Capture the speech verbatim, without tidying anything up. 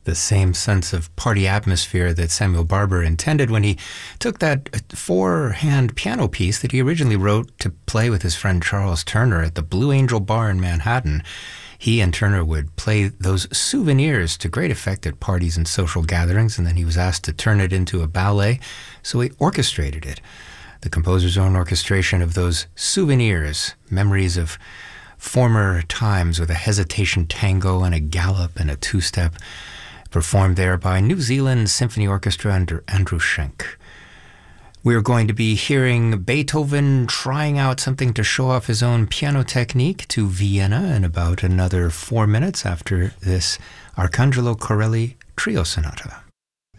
the same sense of party atmosphere that Samuel Barber intended when he took that four-hand piano piece that he originally wrote to play with his friend Charles Turner at the Blue Angel Bar in Manhattan. He and Turner would play those souvenirs to great effect at parties and social gatherings, and then he was asked to turn it into a ballet, so he orchestrated it. The composer's own orchestration of those souvenirs, memories of former times with a hesitation tango and a gallop and a two-step, performed there by New Zealand Symphony Orchestra under Andrew Schenk. We're going to be hearing Beethoven trying out something to show off his own piano technique to Vienna in about another four minutes after this Arcangelo Corelli Trio Sonata.